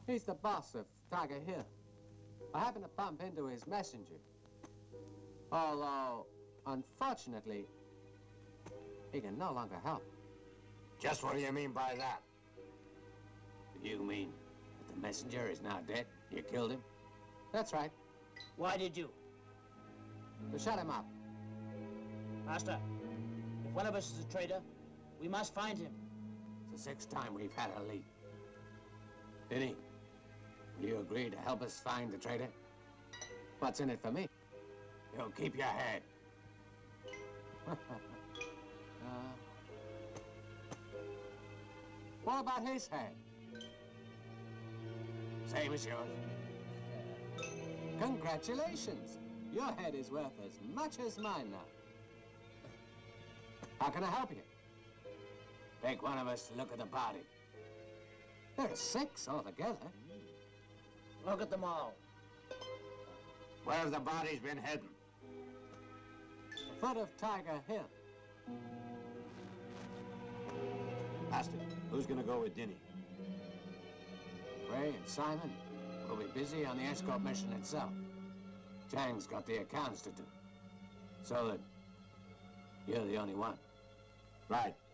He's the boss of Tiger Hill. I happened to bump into his messenger. Although, unfortunately, he can no longer help. Just what do you mean by that? You mean that the messenger is now dead? You killed him? That's right. Why did you? To shut him up. Master, if one of us is a traitor, we must find him. It's the 6th time we've had a lead. Denny, will you agree to help us find the traitor? What's in it for me? You'll keep your head. What about his head? Same as yours. Congratulations. Your head is worth as much as mine now. How can I help you? Take one of us to look at the body. There are 6 altogether. Look at them all. Where have the bodies been hidden? The foot of Tiger Hill. Master, who's gonna go with Denny? Ray and Simon will be busy on the escort mission itself. Chang's got the accounts to do. So that you're the only one. Right.